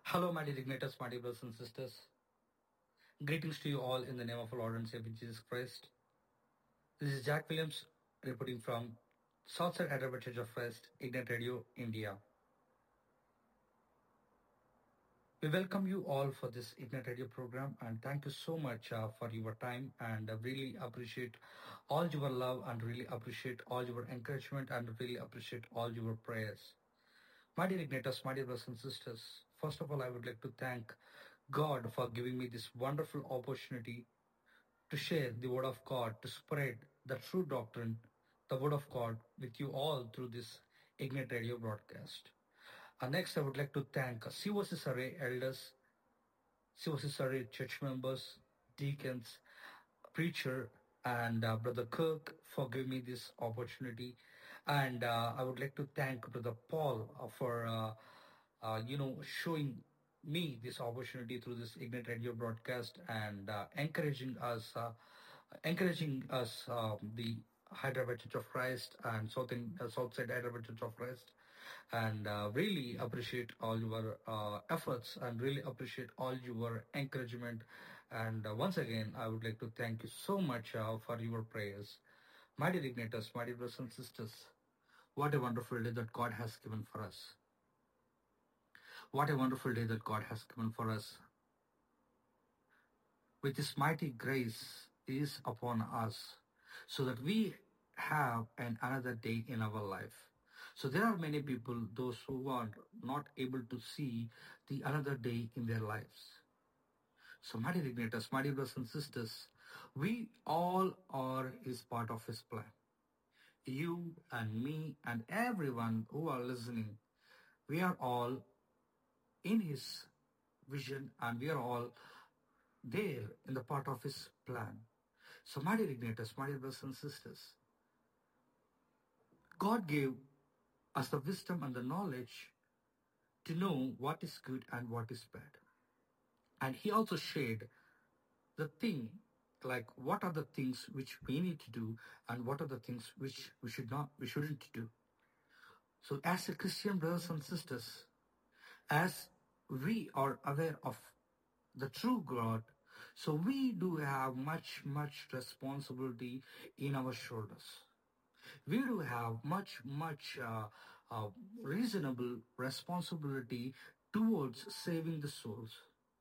Hello, my dignitaries, my dear brothers and sisters. Greetings to you all in the name of our Lord and Savior Jesus Christ. This is Jack Williams reporting from Southside Hyderabad Church of Christ, Ignite Radio, India. We welcome you all for this Ignite Radio program and thank you so much for your time and really appreciate all your love and really appreciate all your encouragement and really appreciate all your prayers. My dear Igniters, my dear brothers and sisters, first of all, I would like to thank God for giving me this wonderful opportunity to share the Word of God, to spread the true doctrine, the Word of God, with you all through this Ignite Radio broadcast. Next, I would like to thank COC Surrey elders, COC Surrey church members, deacons, preacher, and Brother Kirk for giving me this opportunity. And I would like to thank Brother Paul for, showing me this opportunity through this Ignite Radio broadcast and encouraging us, the Hyderabad Church of Christ and Southside Hyderabad Church of Christ, and really appreciate all your efforts and really appreciate all your encouragement. And once again, I would like to thank you so much for your prayers. My dear Igniters, my dear brothers and sisters, what a wonderful day that God has given for us. What a wonderful day that God has given for us. With His mighty grace is upon us, so that we have another day in our life. So there are many people, those who are not able to see the another day in their lives. So my dear Igniters, my dear brothers and sisters, we all are His part of His plan. You and me and everyone who are listening, we are all in His vision and we are all there in the part of His plan. So my dear Igniters, my dear brothers and sisters, God gave us the wisdom and the knowledge to know what is good and what is bad. And He also shared the thing, like what are the things which we need to do and what are the things which we shouldn't do. So as a Christian brothers and sisters, as we are aware of the true God, so we do have much responsibility in our shoulders. We do have much reasonable responsibility towards saving the souls.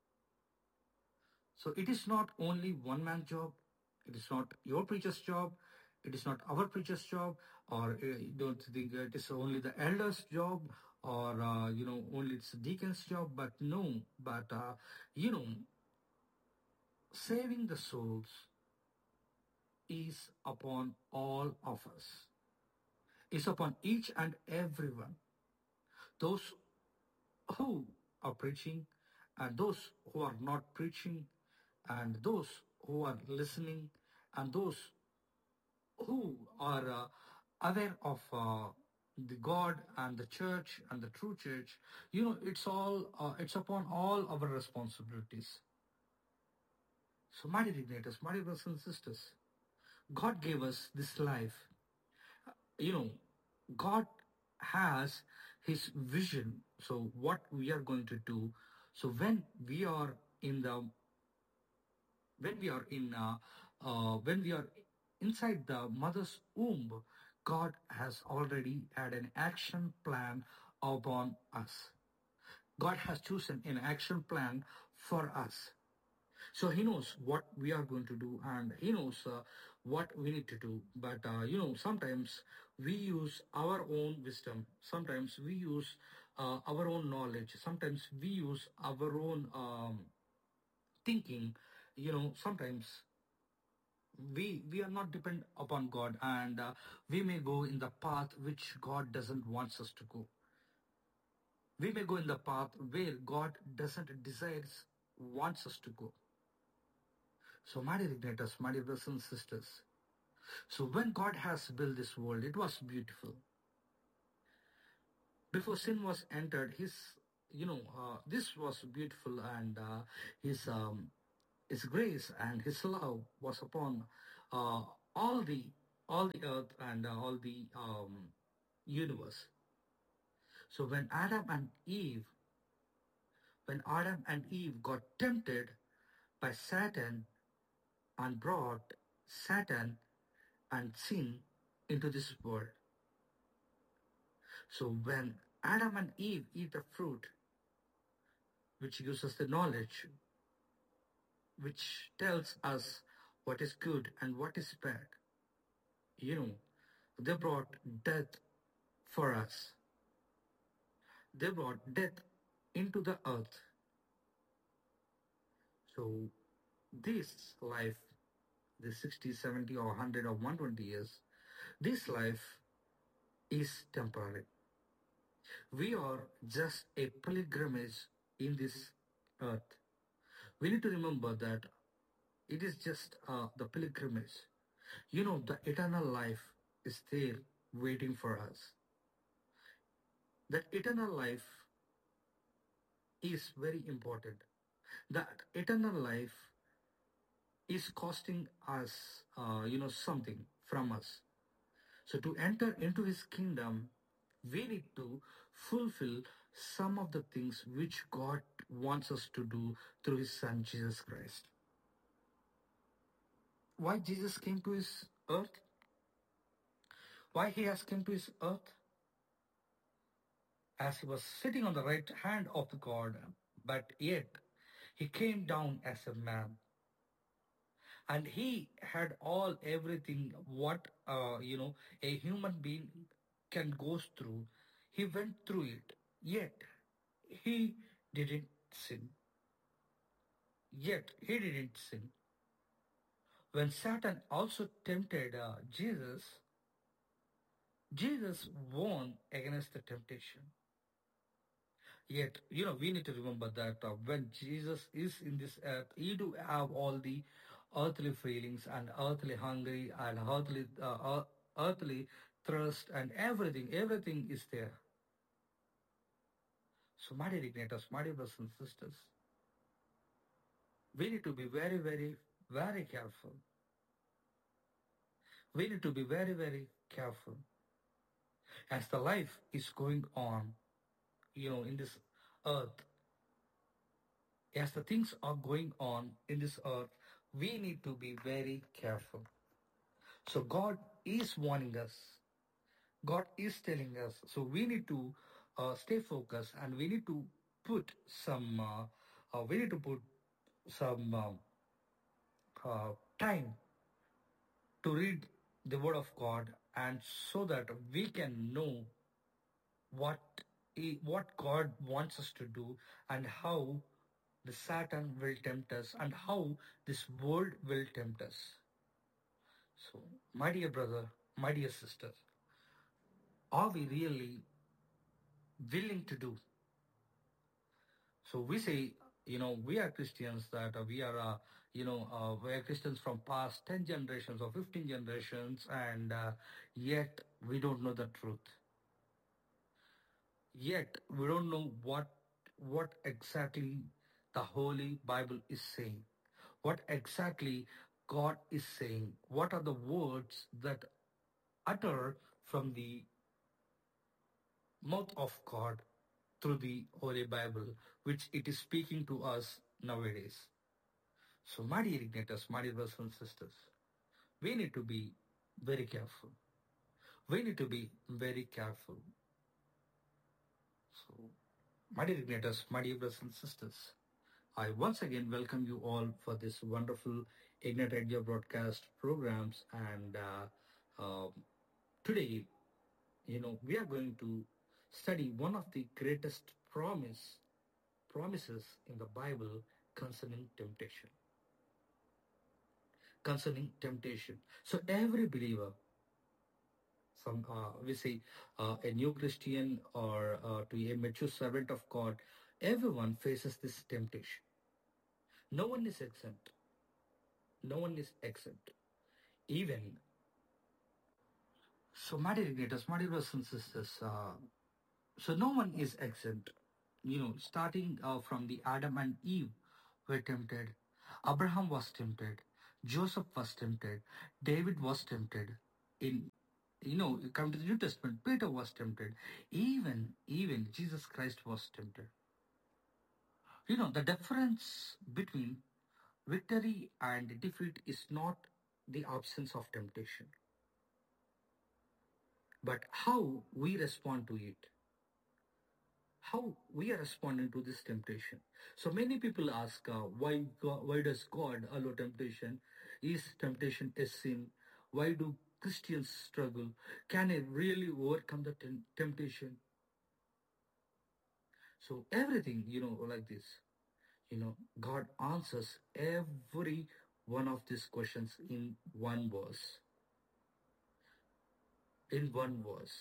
So it is not only one man's job. It is not your preacher's job. It is not our preacher's job, or don't think it is only the elder's job, or only it's the deacon's job. But no, saving the souls is upon all of us. Is upon each and everyone. Those who are preaching, and those who are not preaching, and those who are listening, and those who are aware of the God and the church and the true church. It's upon all our responsibilities. So my dear Igniters, my dear brothers and sisters, God gave us this life. God has His vision. So what we are going to do. So when we are inside the mother's womb, God has already had an action plan upon us. God has chosen an action plan for us. So He knows what we are going to do, and He knows what we need to do. But, sometimes we use our own wisdom. Sometimes we use our own knowledge. Sometimes we use our own thinking. Sometimes we are not dependent upon God, and we may go in the path which God doesn't want us to go. We may go in the path where God doesn't wants us to go. So my dear Igniters, my dear brothers and sisters, so when God has built this world, it was beautiful. Before sin was entered, this was beautiful, and His grace and His love was upon all the earth and all the universe. So when Adam and Eve When Adam and Eve got tempted by Satan and brought Satan and sin into this world. So when Adam and Eve eat the fruit, which gives us the knowledge, which tells us what is good and what is bad, you know, they brought death for us. They brought death into the earth. So this life, the 60, 70, or 100 or 120 years, this life is temporary. We are just a pilgrimage in this earth. We need to remember that it is just the pilgrimage. The eternal life is there waiting for us. That eternal life is very important. That eternal life is costing us, something from us. So to enter into his kingdom, we need to fulfill some of the things which God wants us to do through his son Jesus Christ. Why Jesus came to his earth? Why he has come to his earth? As he was sitting on the right hand of the God, but yet he came down as a man. And he had all everything what a human being can go through. He went through it, yet he didn't sin. Yet he didn't sin. When Satan also tempted Jesus won against the temptation. Yet, we need to remember that when Jesus is in this earth, he do have all the earthly feelings and earthly hungry and earthly thirst and everything. Everything is there. So, my dear igniters, my dear brothers and sisters, we need to be very, very, very careful. We need to be very, very careful. As the life is going on, in this earth, as the things are going on in this earth, we need to be very careful. So God is warning us. God is telling us. So we need to stay focused, and we need to put some. We need to put some time to read the Word of God, and so that we can know what what God wants us to do, and how the Satan will tempt us, and how this world will tempt us. So, my dear brother, my dear sister, are we really willing to do? So we say, we are Christians, that we are Christians from past 10 generations or 15 generations, and yet we don't know the truth. Yet we don't know what exactly the Holy Bible is saying. What exactly God is saying. What are the words that utter from the mouth of God through the Holy Bible, which it is speaking to us nowadays. So, my dear igniters, my dear brothers and sisters, we need to be very careful. We need to be very careful. So, my dear igniters, my dear brothers and sisters, I once again welcome you all for this wonderful Ignite Idea broadcast programs. And today, we are going to study one of the greatest promises in the Bible concerning temptation. Concerning temptation. So every believer, we say a new Christian, or to a mature servant of God, everyone faces this temptation. No one is exempt. No one is exempt. Even so, my dear igniters, my dear brothers and sisters, so no one is exempt. Starting from the Adam and Eve were tempted. Abraham was tempted. Joseph was tempted. David was tempted. You come to the New Testament, Peter was tempted. Even Jesus Christ was tempted. The difference between victory and defeat is not the absence of temptation, but how we respond to it, how we are responding to this temptation. So many people ask, why does God allow temptation? Is temptation a sin? Why do Christians struggle? Can I really overcome the temptation? So everything, like this, God answers every one of these questions in one verse. In one verse.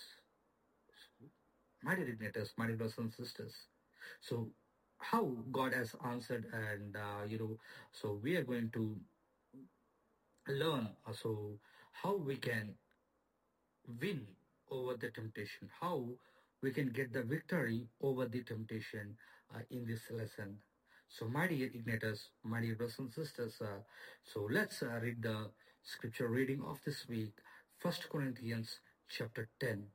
My dear igniters, my dear brothers and sisters. So how God has answered, and so we are going to learn, so how we can win over the temptation, how we can get the victory over the temptation in this lesson. So my dear igniters, my dear brothers and sisters, so let's read the scripture reading of this week, 1 Corinthians chapter 10.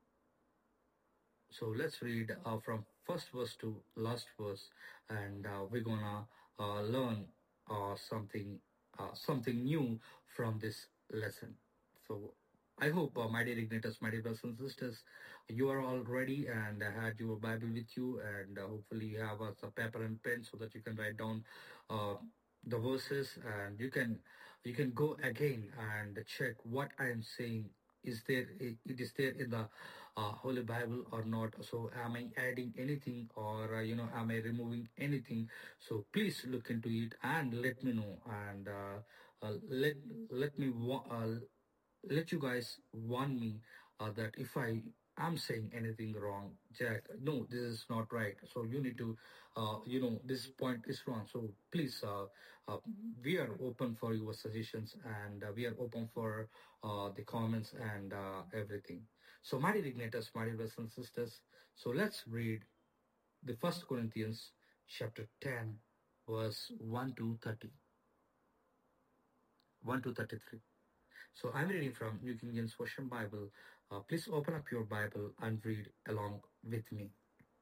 So let's read from first verse to last verse, and we're gonna learn something new from this lesson. So I hope, my dear igniters, my dear brothers and sisters, you are all ready and had your Bible with you, and hopefully you have a paper and pen so that you can write down uh, the verses, and you can go again and check what I am saying. It is there in the Holy Bible or not? So am I adding anything, or am I removing anything? So please look into it and let me know, and let me let you guys warn me that if I am saying anything wrong, Jack, no, this is not right. So you need to, this point is wrong. So please, we are open for your suggestions, and we are open for the comments and everything. So, my dear igniters, my dear brothers and sisters, so let's read the First Corinthians chapter 10, verse 1 to 30, 1 to 33. So I'm reading from New King James Version Bible. Please open up your Bible and read along with me.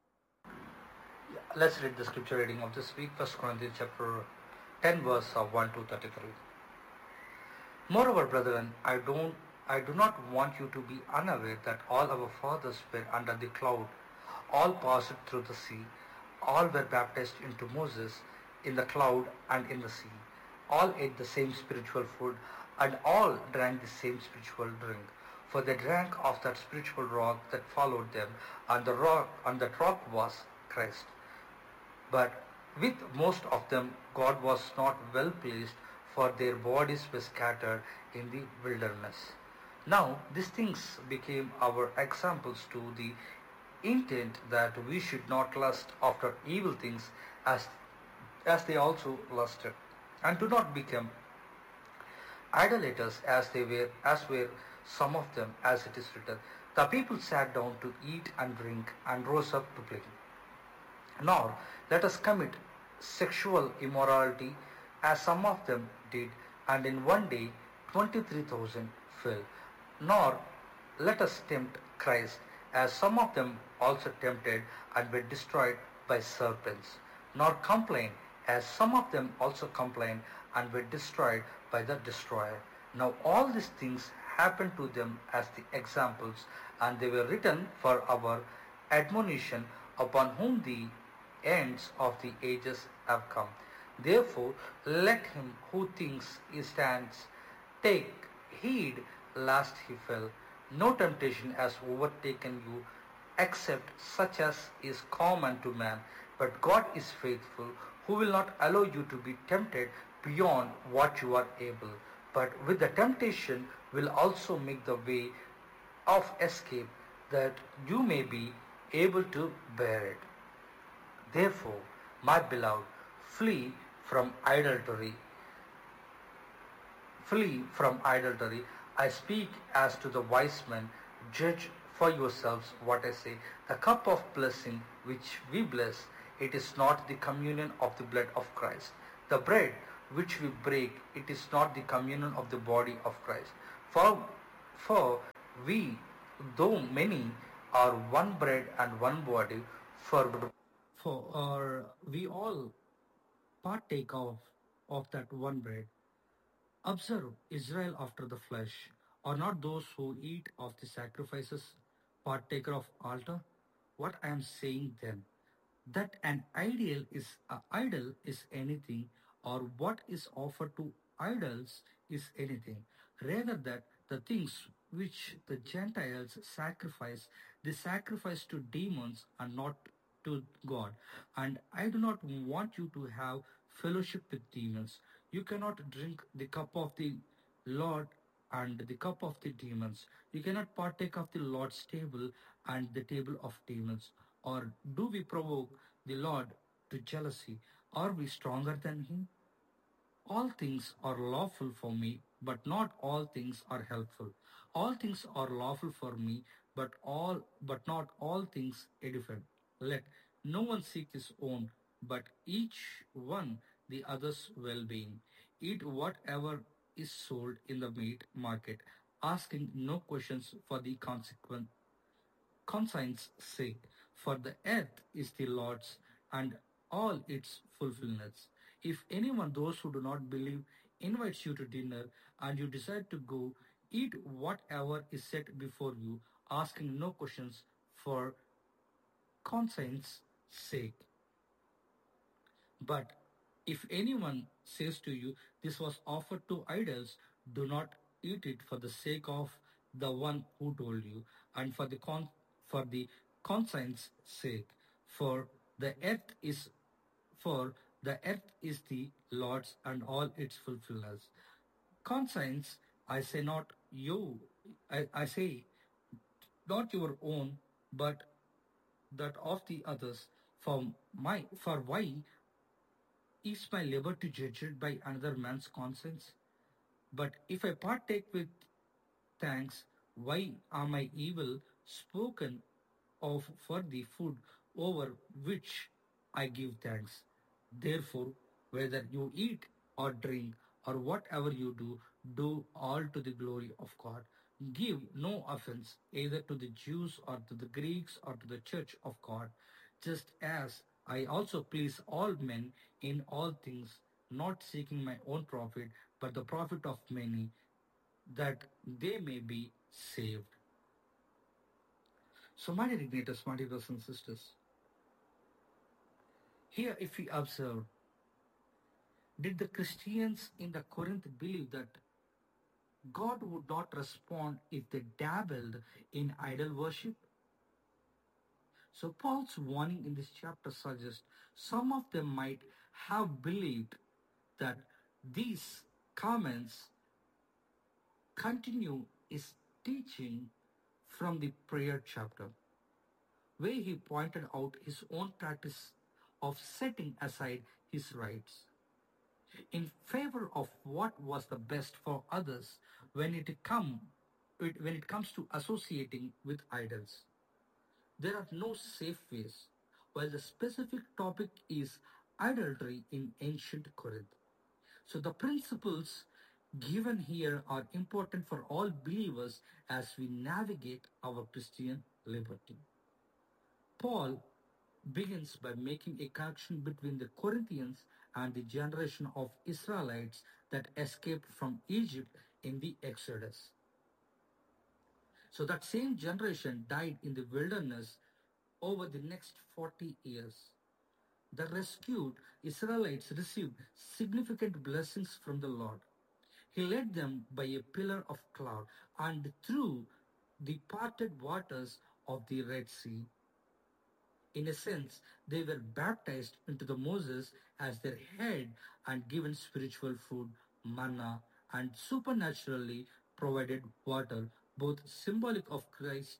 Let's read the scripture reading of this week, First Corinthians chapter 10, verse 1 to 33. Moreover, brethren, I do not want you to be unaware that all our fathers were under the cloud, all passed through the sea, all were baptized into Moses in the cloud and in the sea, all ate the same spiritual food, and all drank the same spiritual drink. For they drank of that spiritual rock that followed them, and that rock was Christ. But with most of them God was not well pleased, for their bodies were scattered in the wilderness. Now these things became our examples, to the intent that we should not lust after evil things as they also lusted, and do not become idolaters as were some of them, as it is written, the people sat down to eat and drink and rose up to play. Nor let us commit sexual immorality, as some of them did, and in one day 23,000 fell. Nor let us tempt Christ, as some of them also tempted and were destroyed by serpents. Nor complain, as some of them also complained and were destroyed by the destroyer. Now all these things happened to them as the examples, and they were written for our admonition, upon whom the ends of the ages have come. Therefore, let him who thinks he stands take heed lest he fell. No temptation has overtaken you except such as is common to man. But God is faithful, who will not allow you to be tempted beyond what you are able, but with the temptation will also make the way of escape, that you may be able to bear it. Therefore, my beloved, flee from idolatry. Flee from idolatry. I speak as to the wise men. Judge for yourselves what I say. The cup of blessing which we bless, it is not the communion of the blood of Christ. The bread which we break, it is not the communion of the body of Christ. For we, though many, are one bread and one body, for For we all partake of that one bread. Observe Israel after the flesh, are not those who eat of the sacrifices partaker of altar? What I am saying then, that an idol is anything, or what is offered to idols is anything. Rather that the things which the Gentiles sacrifice, they sacrifice to demons and not to God. And I do not want you to have fellowship with demons. You cannot drink the cup of the Lord and the cup of the demons. You cannot partake of the Lord's table and the table of demons. Or do we provoke the Lord to jealousy? Are we stronger than Him? All things are lawful for me, but not all things are helpful. All things are lawful for me, but not all things edify. Let no one seek his own, but each one the other's well-being. Eat whatever is sold in the meat market, asking no questions for the conscience sake, for the earth is the Lord's and all its fulfillments. If anyone, those who do not believe, invites you to dinner and you decide to go, eat whatever is set before you, asking no questions for conscience sake. But if anyone says to you, this was offered to idols, do not eat it for the sake of the one who told you, and for the conscience sake. For the earth is for the earth is the Lord's and all its fulfillers. Conscience, I say not you, I say not your own, but that of the others. For why is my labor to judge it by another man's conscience? But if I partake with thanks, why am I evil spoken of for the food over which I give thanks? Therefore, whether you eat or drink or whatever you do, do all to the glory of God. Give no offense either to the Jews or to the Greeks or to the church of God, just as I also please all men in all things, not seeking my own profit, but the profit of many, that they may be saved. So, my dear igniters, my dear brothers and sisters, here if we observe, did the Christians in the Corinth believe that God would not respond if they dabbled in idol worship? So Paul's warning in this chapter suggests some of them might have believed that these comments continue his teaching from the prayer chapter, where he pointed out his own practice of setting aside his rights in favor of what was the best for others when it comes to associating with idols. There are no safe ways, while the specific topic is idolatry in ancient Corinth. So the principles given here are important for all believers as we navigate our Christian liberty. Paul begins by making a connection between the Corinthians and the generation of Israelites that escaped from Egypt in the Exodus. So that same generation died in the wilderness over the next 40 years. The rescued Israelites received significant blessings from the Lord. He led them by a pillar of cloud and through the parted waters of the Red Sea. In a sense, they were baptized into the Moses as their head and given spiritual food, manna, and supernaturally provided water, both symbolic of Christ.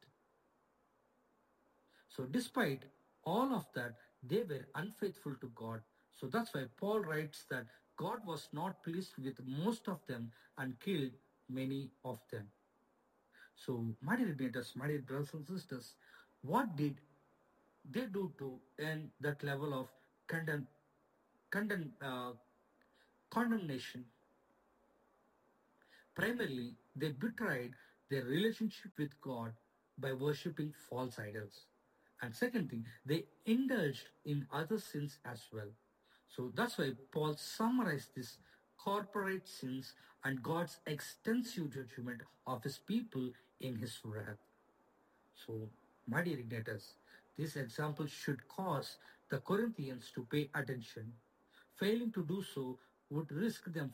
So despite all of that, they were unfaithful to God. So that's why Paul writes that God was not pleased with most of them and killed many of them. So, my dear readers, my dear brothers and sisters, what did they do to earn that level of condemn, condemn, uh, condemnation? Primarily, they betrayed their relationship with God by worshipping false idols. And second thing, they indulged in other sins as well. So that's why Paul summarized this corporate sins and God's extensive judgment of his people in his wrath. So, my dear Ignatius, this example should cause the Corinthians to pay attention. Failing to do so would risk them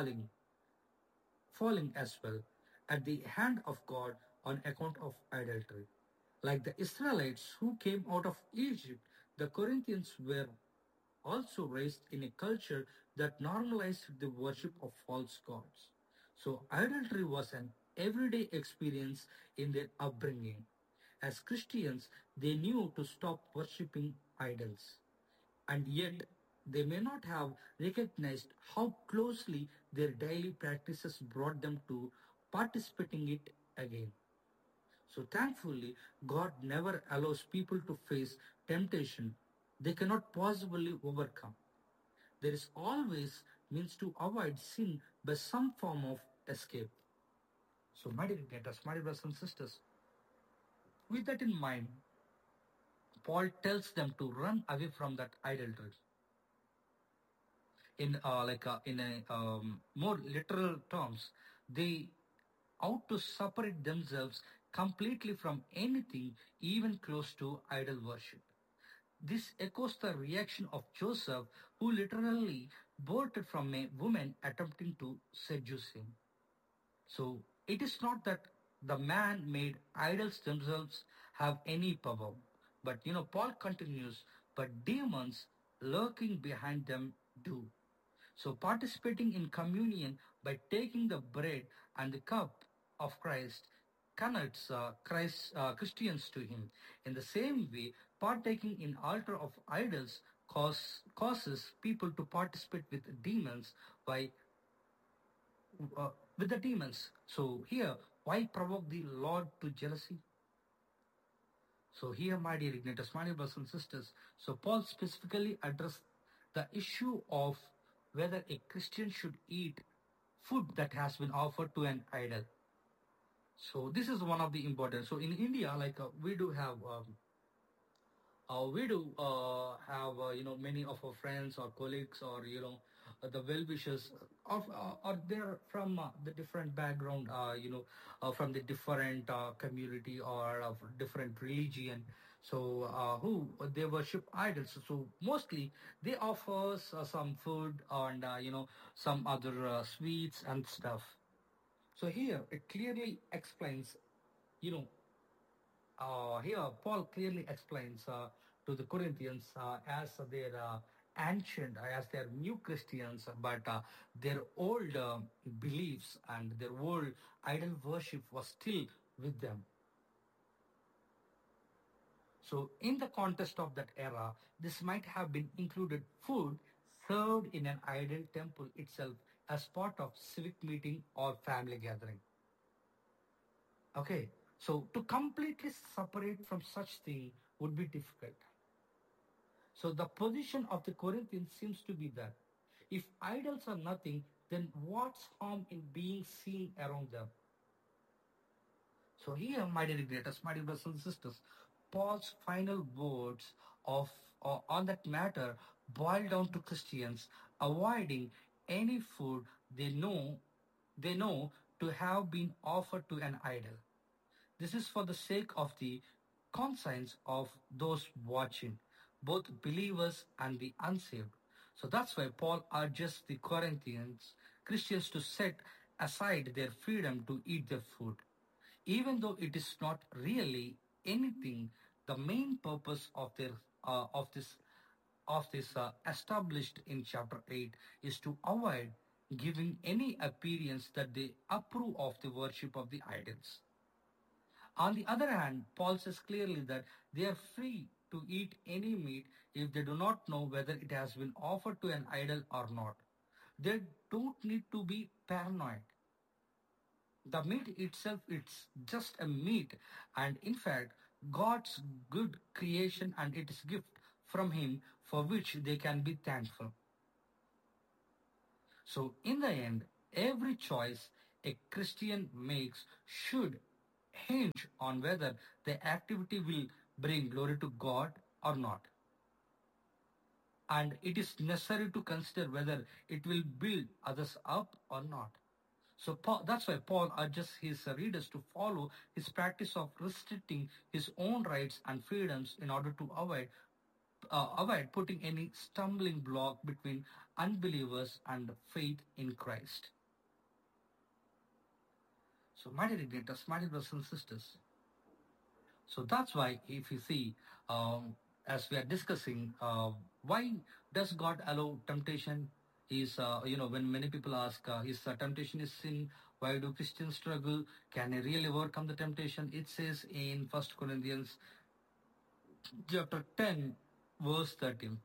falling as well at the hand of God on account of idolatry. Like the Israelites who came out of Egypt, the Corinthians were also raised in a culture that normalized the worship of false gods. So, idolatry was an everyday experience in their upbringing. As Christians, they knew to stop worshipping idols, and yet they may not have recognized how closely their daily practices brought them to participating it again. So thankfully, God never allows people to face temptation they cannot possibly overcome. There is always means to avoid sin by some form of escape. So, my dear Gators, my dear brothers and sisters, with that in mind, Paul tells them to run away from that idolatry. In a more literal terms, they ought to separate themselves completely from anything even close to idol worship. This echoes the reaction of Joseph, who literally bolted from a woman attempting to seduce him. So it is not that the man made idols themselves have any power. But Paul continues, but demons lurking behind them do. So participating in communion by taking the bread and the cup of Christ connects Christians to him. In the same way, partaking in altar of idols causes people to participate by with the demons. So here, why provoke the Lord to jealousy? So here, my dear Ignatius, my dear brothers and sisters, so Paul specifically addressed the issue of whether a Christian should eat food that has been offered to an idol. So this is one of the important. So in India, we do have many of our friends or colleagues or the well wishers or they're from the different background, from the different community or of different religion. So who they worship idols. So mostly they offer some food and some other sweets and stuff. So here it clearly explains, you know here, Paul clearly explains to the Corinthians as their ancient, as their new Christians, but their old beliefs and their old idol worship was still with them. So, in the context of that era, this might have been included food served in an idol temple itself as part of civic meeting or family gathering. Okay, so to completely separate from such thing would be difficult. So the position of the Corinthians seems to be that if idols are nothing, then what's harm in being seen around them? So here, my dear greatest, my dear brothers and sisters, Paul's final words of on that matter boil down to Christians avoiding any food they know to have been offered to an idol. This is for the sake of the conscience of those watching, both believers and the unsaved. So that's why Paul urges the Corinthians, Christians, to set aside their freedom to eat their food. Even though it is not really anything, the main purpose of their of this established in chapter 8 is to avoid giving any appearance that they approve of the worship of the idols. On the other hand, Paul says clearly that they are free to eat any meat if they do not know whether it has been offered to an idol or not. They don't need to be paranoid. The meat itself, it's just a meat, and in fact, God's good creation and it is gift from Him for which they can be thankful. So, in the end, every choice a Christian makes should hinge on whether the activity will bring glory to God or not. And it is necessary to consider whether it will build others up or not. So that's why Paul urges his readers to follow his practice of restricting his own rights and freedoms in order to avoid putting any stumbling block between unbelievers and faith in Christ. So, my dear igniters, my dear brothers and sisters, so that's why, if you see, as we are discussing, why does God allow temptation? Is when many people ask, is temptation is sin? Why do Christians struggle? Can they really overcome the temptation? It says in First Corinthians chapter 10, verse 13.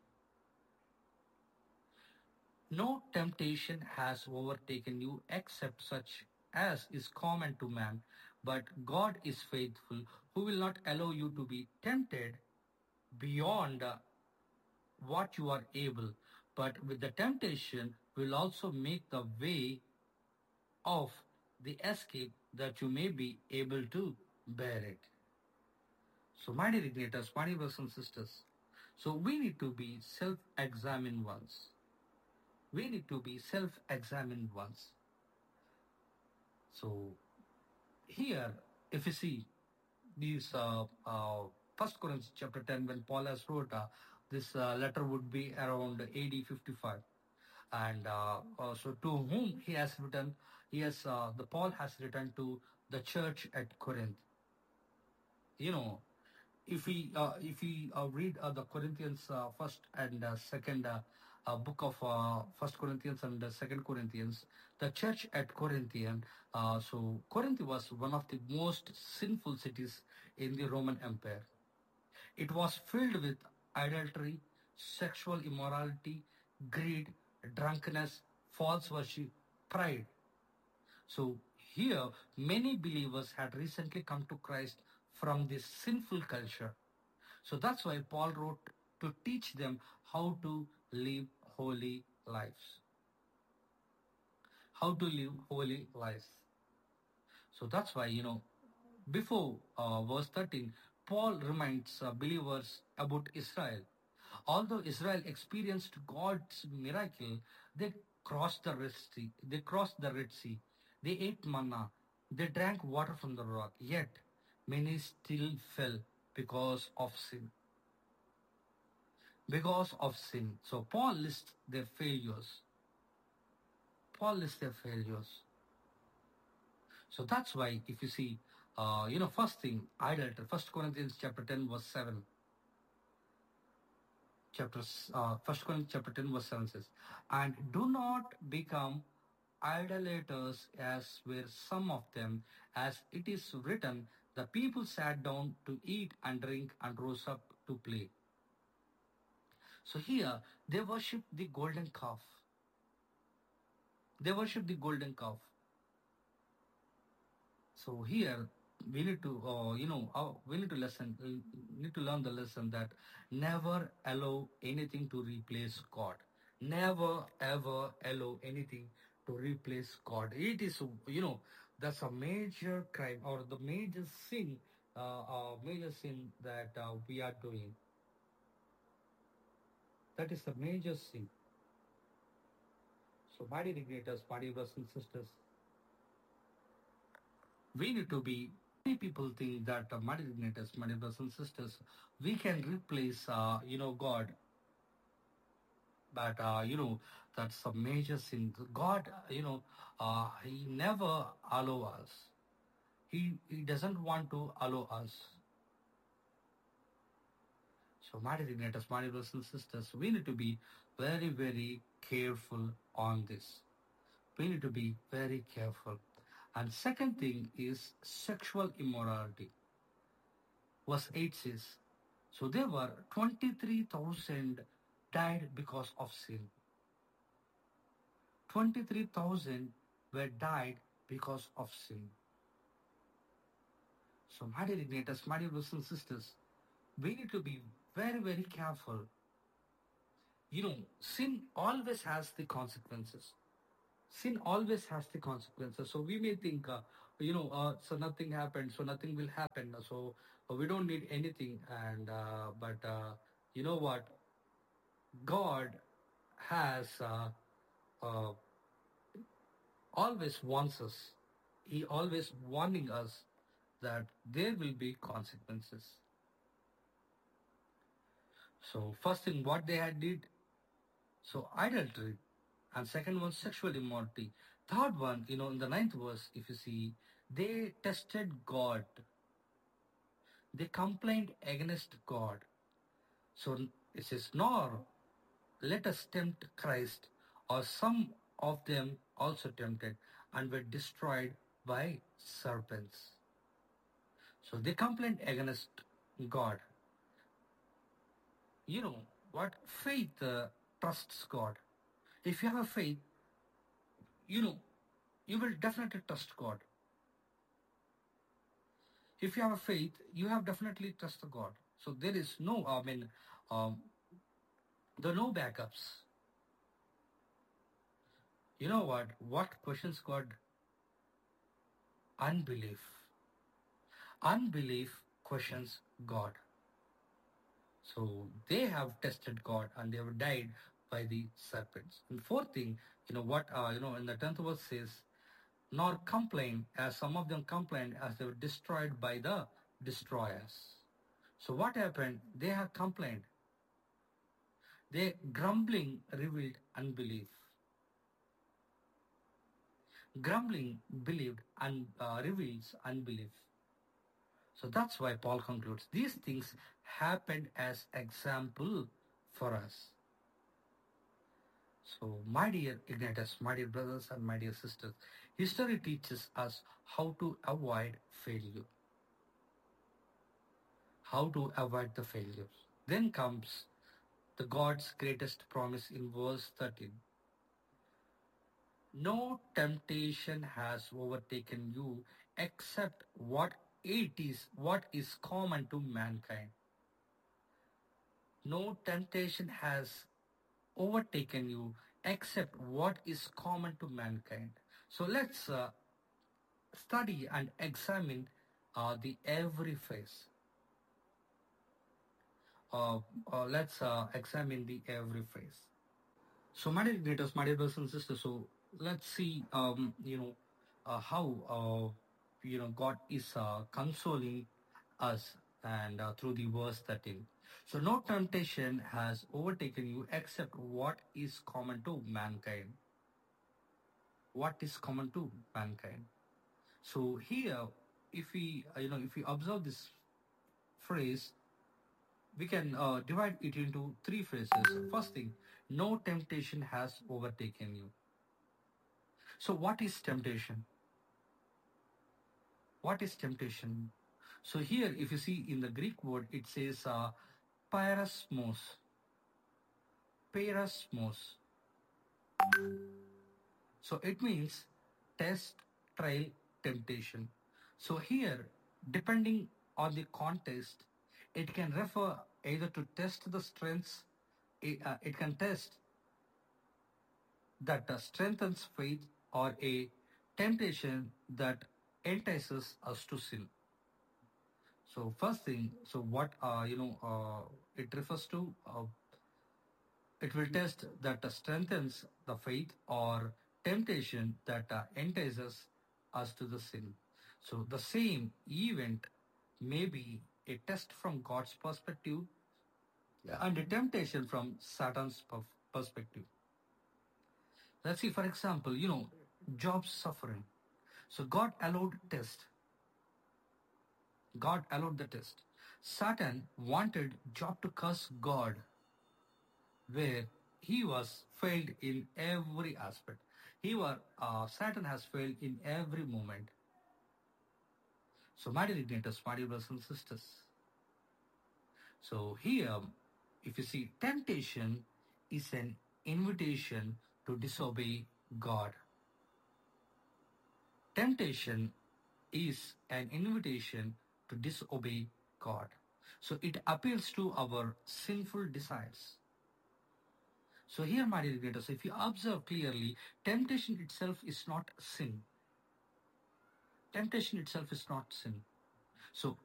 No temptation has overtaken you except such as is common to man, but God is faithful, who will not allow you to be tempted beyond what you are able, but with the temptation will also make the way of the escape that you may be able to bear it. So, my dear igniters, my dear brothers and sisters, so we need to be self-examined ones. We need to be self-examined ones. So here, if you see these First Corinthians chapter 10, when Paul has wrote this letter would be around AD 55, and so to whom he has written, the Paul has written to the church at Corinth. You know, if we read the Corinthians first and second book of First Corinthians and Second Corinthians, the church at Corinthian. So Corinth was one of the most sinful cities in the Roman Empire. It was filled with adultery, sexual immorality, greed, drunkenness, false worship, pride. So here, many believers had recently come to Christ from this sinful culture. So that's why Paul wrote to teach them how to live holy lives. How to live holy lives. So that's why, before verse 13, Paul reminds believers about Israel. Although Israel experienced God's miracle, they crossed the Red Sea. They crossed the Red Sea. They ate manna. They drank water from the rock. Yet many still fell because of sin. Because of sin. So Paul lists their failures. Paul lists their failures. So that's why, if you see, first thing, idolatry. First Corinthians chapter 10, verse 7. First Corinthians chapter 10, verse 7 says, and do not become idolaters as were some of them, as it is written, the people sat down to eat and drink and rose up to play. So here, they worship the golden calf. They worship the golden calf. So here, we need to, we need to learn the lesson that never allow anything to replace God. Never ever allow anything to replace God. It is, that's a major crime or the major sin that we are doing. That is a major sin. So, my dear creators, my dear brothers and sisters, we need to be. Many people think that my dear creators, my dear brothers and sisters, we can replace, God. But that's a major sin. God, He never allow us. He doesn't want to allow us. So, my dear igniters, my dear brothers and sisters, we need to be very, very careful on this. We need to be very careful. And second thing is sexual immorality. Verse 8 says, so there were 23,000 died because of sin. 23,000 were died because of sin. So, my dear igniters, my dear brothers and sisters, we need to be very, very careful. Sin always has the consequences. Sin always has the consequences. So we may think, so nothing happened, so nothing will happen. So We don't need anything, and but you know what? God has uh, always wants us. He always warning us that there will be consequences. So first thing, what they had did, so idolatry, and second one, sexual immorality. Third one, in the ninth verse, if you see, they tested God. They complained against God. So it says, nor let us tempt Christ, or some of them also tempted and were destroyed by serpents. So they complained against God. You know what? Faith trusts God. If you have faith, you know, you will definitely trust God. If you have a faith, you have definitely trust God. So there is no, um, there are no backups. You know what? What questions God? Unbelief. Unbelief questions God. So they have tested God and they have died by the serpents. And fourth thing, what in the 10th verse says, nor complain as some of them complained as they were destroyed by the destroyers. So what happened? They have complained. Their grumbling revealed unbelief. Grumbling believed and reveals unbelief. So that's why Paul concludes these things happened as example for us. So, my dear Ignatius, my dear brothers and my dear sisters, history teaches us how to avoid failure. How to avoid the failures. Then comes the God's greatest promise in verse 13. No temptation has overtaken you except what is common to mankind. No temptation has overtaken you except what is common to mankind. So let's study and examine the every phase. Let's examine the every phase. So, my dear greatest, my dear brothers and sisters, so let's see, how, God is consoling us and through the verse 13. So, no temptation has overtaken you except what is common to mankind. What is common to mankind? So here, if we observe this phrase, we can divide it into three phrases. First thing, no temptation has overtaken you. So what is temptation? What is temptation? So here, if you see in the Greek word, it says parasmos. Parasmos. So it means test, trial, temptation. So here, depending on the context, it can refer either to test the strengths, it can test that strengthens faith, or a temptation that entices us to sin. So first thing, so what it refers to, it will test that strengthens the faith, or temptation that entices us to the sin. So the same event may be a test from God's perspective, and a temptation from Satan's perspective. Let's see, for example, Job's suffering. So God allowed test. God allowed the test. Satan wanted Job to curse God, where he was failed in every aspect. Satan has failed in every moment. So, my dear Ignatius, my dear brothers and sisters. So here, if you see, temptation is an invitation to disobey God. Temptation is an invitation to disobey God. So it appeals to our sinful desires. So here, my dear readers, if you observe clearly, temptation itself is not sin. Temptation itself is not sin. So